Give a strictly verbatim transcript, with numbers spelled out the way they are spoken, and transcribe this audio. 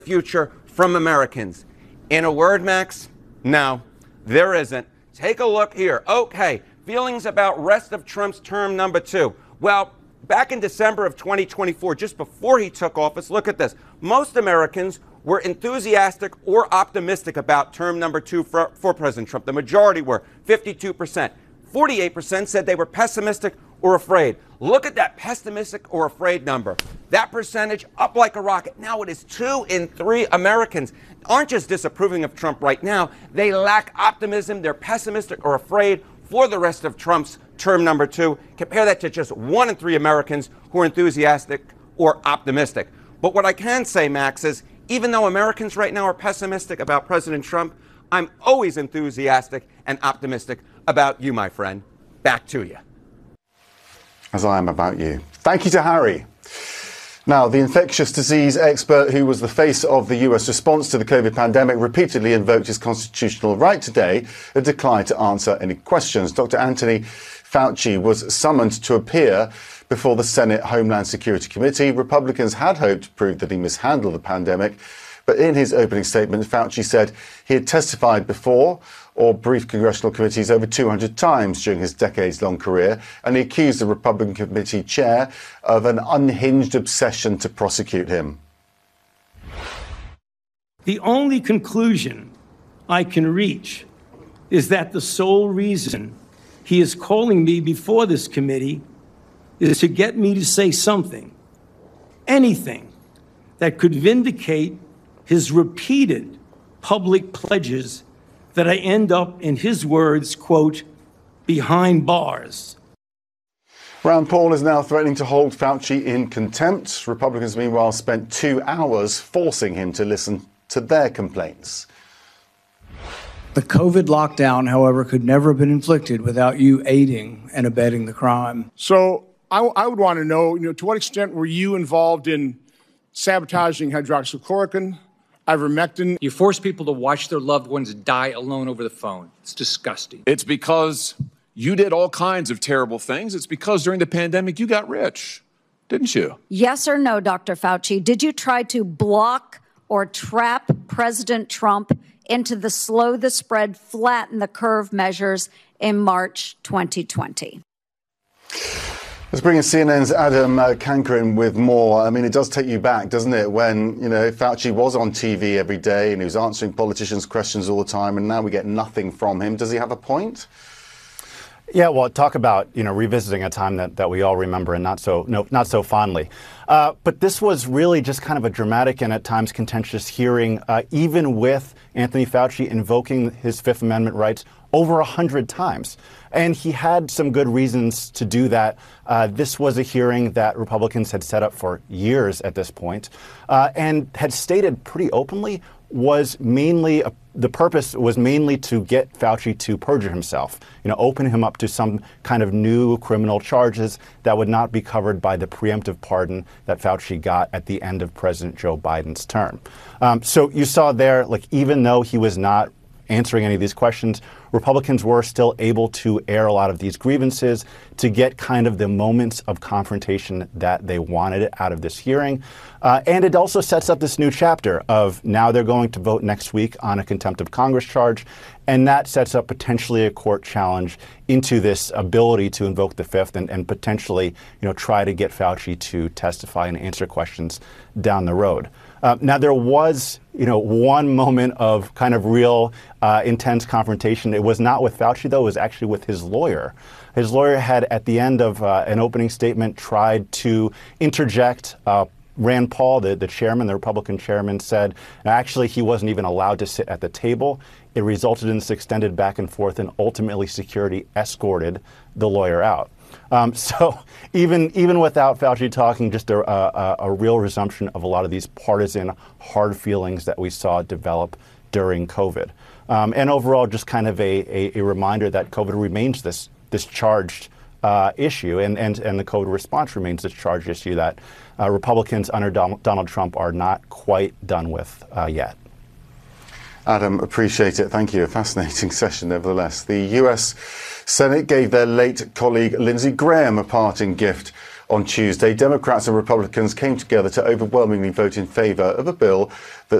future from Americans. In a word, Max, no, there isn't. Take a look here. Okay, feelings about rest of Trump's term number two. Well, back in December of twenty twenty-four, just before he took office, look at this. Most Americans were enthusiastic or optimistic about term number two for, for President Trump. The majority were, fifty-two percent. forty-eight percent said they were pessimistic or afraid. Look at that pessimistic or afraid number. That percentage up like a rocket. Now it is two in three Americans aren't just disapproving of Trump right now. They lack optimism. They're pessimistic or afraid for the rest of Trump's term number two. Compare that to just one in three Americans who are enthusiastic or optimistic. But what I can say, Max, is even though Americans right now are pessimistic about President Trump, I'm always enthusiastic and optimistic about you, my friend. Back to you. As I am about you. Thank you to Harry. Now, the infectious disease expert who was the face of the U S response to the COVID pandemic repeatedly invoked his constitutional right today and declined to answer any questions. Doctor Anthony Fauci was summoned to appear before the Senate Homeland Security Committee. Republicans had hoped to prove that he mishandled the pandemic, but in his opening statement, Fauci said he had testified before or briefed congressional committees over two hundred times during his decades-long career, and he accused the Republican committee chair of an unhinged obsession to prosecute him. The only conclusion I can reach is that the sole reason he is calling me before this committee is to get me to say something, anything, that could vindicate his repeated public pledges that I end up, in his words, quote, behind bars. Rand Paul is now threatening to hold Fauci in contempt. Republicans, meanwhile, spent two hours forcing him to listen to their complaints. The COVID lockdown, however, could never have been inflicted without you aiding and abetting the crime. So I, I would want to know, you know, to what extent were you involved in sabotaging hydroxychloroquine, ivermectin? You force people to watch their loved ones die alone over the phone. It's disgusting. It's because you did all kinds of terrible things. It's because during the pandemic you got rich, didn't you? Yes or no, Doctor Fauci? Did you try to block or trap President Trump into the slow the spread, flatten the curve measures in March twenty twenty? Let's bring in C N N's Adam uh, Cancrin with more. I mean, it does take you back, doesn't it, when, you know, Fauci was on T V every day and he was answering politicians' questions all the time, and now we get nothing from him. Does he have a point? Yeah, well, talk about, you know, revisiting a time that, that we all remember and not so no, not so fondly. Uh, but this was really just kind of a dramatic and at times contentious hearing, uh, even with Anthony Fauci invoking his Fifth Amendment rights over a hundred times. And he had some good reasons to do that. Uh, this was a hearing that Republicans had set up for years at this point, uh, and had stated pretty openly was mainly a, the purpose was mainly to get Fauci to perjure himself, you know, open him up to some kind of new criminal charges that would not be covered by the preemptive pardon that Fauci got at the end of President Joe Biden's term. Um, so you saw there, like, even though he was not answering any of these questions, Republicans were still able to air a lot of these grievances to get kind of the moments of confrontation that they wanted out of this hearing. Uh, and it also sets up this new chapter of now they're going to vote next week on a contempt of Congress charge. And that sets up potentially a court challenge into this ability to invoke the Fifth and, and potentially, you know, try to get Fauci to testify and answer questions down the road. Uh, now, there was, you know, one moment of kind of real uh, intense confrontation. It was not with Fauci, though. It was actually with his lawyer. His lawyer had, at the end of uh, an opening statement, tried to interject. Uh, Rand Paul, the, the chairman, the Republican chairman, said actually he wasn't even allowed to sit at the table. It resulted in this extended back and forth, and ultimately security escorted the lawyer out. Um, so even even without Fauci talking, just a, a, a real resumption of a lot of these partisan hard feelings that we saw develop during COVID. Um, and overall, just kind of a, a, a reminder that COVID remains this this charged uh, issue, and, and, and the COVID response remains this charged issue that uh, Republicans under Donald, Donald Trump are not quite done with uh, yet. Adam, appreciate it. Thank you. A fascinating session, nevertheless. The U S Senate gave their late colleague Lindsey Graham a parting gift On Tuesday, Democrats and Republicans came together to overwhelmingly vote in favor of a bill that